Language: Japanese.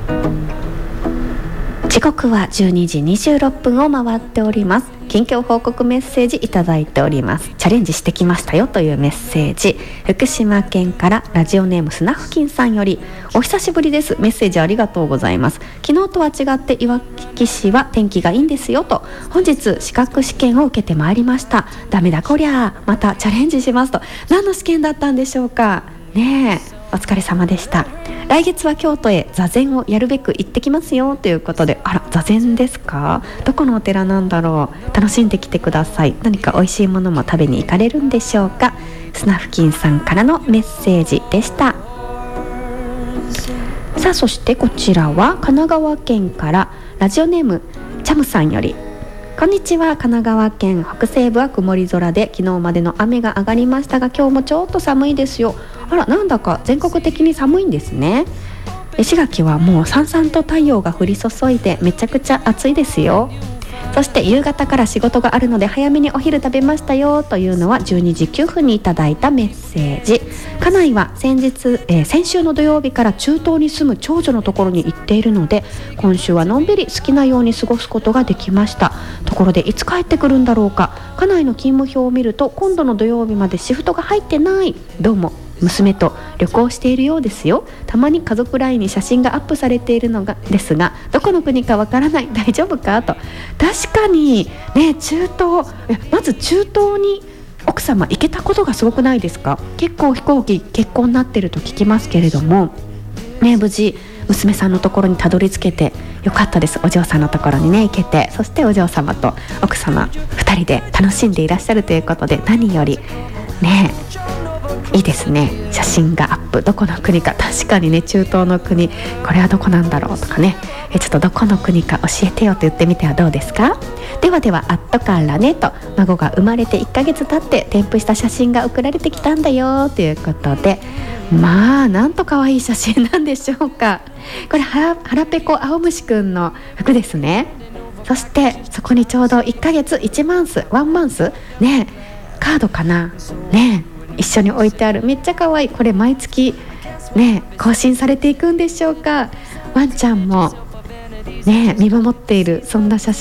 時刻は12時26分を回っております。近況報告メッセージいただいております。チャレンジしてきましたよというメッセージ、福島県からラジオネームスナフキンさんより、お久しぶりです。メッセージありがとうございます。昨日とは違っていわき市は天気がいいんですよと、本日資格試験を受けてまいりました。ダメだこりゃ、またチャレンジしますと。何の試験だったんでしょうかねえ、お疲れ様でした。来月は京都へ座禅をやるべく行ってきますよということで、あら、座禅ですか？どこのお寺なんだろう。楽しんできてください。何か美味しいものも食べに行かれるんでしょうか。スナフキンさんからのメッセージでした。さあ、そしてこちらは神奈川県からラジオネームチャムさんより、こんにちは。神奈川県北西部は曇り空で、昨日までの雨が上がりましたが、今日もちょっと寒いですよ。あら、なんだか全国的に寒いんですね。石垣はもうさんさんと太陽が降り注いでめちゃくちゃ暑いですよ。そして夕方から仕事があるので早めにお昼食べましたよというのは12時9分にいただいたメッセージ。家内は先週の土曜日から中東に住む長女のところに行っているので、今週はのんびり好きなように過ごすことができました。ところでいつ帰ってくるんだろうか。家内の勤務表を見ると今度の土曜日までシフトが入ってない。どうも娘と旅行しているようですよ。たまに家族 LINE に写真がアップされているのですが、どこの国かわからない。大丈夫かと。確かにね、まず中東に奥様行けたことがすごくないですか？結構飛行機欠航になってると聞きますけれどもね、無事娘さんのところにたどり着けてよかったです。お嬢さんのところにね行けて、そしてお嬢様と奥様2人で楽しんでいらっしゃるということで、何よりねいいですね。写真がアップ、どこの国か。確かにね、中東の国、これはどこなんだろうとかね、ちょっとどこの国か教えてよと言ってみてはどうですか。では後からねと、孫が生まれて1ヶ月経って添付した写真が送られてきたんだよということで、まあなんと可愛い写真なんでしょうか。これ腹ペコ青虫くんの服ですね。そしてそこにちょうど1ヶ月1マンスね、カードかなね、一緒に置いてある。めっちゃ可愛い。これ毎月ね更新されていくんでしょうか。ワンちゃんもね見守っている、そんな写真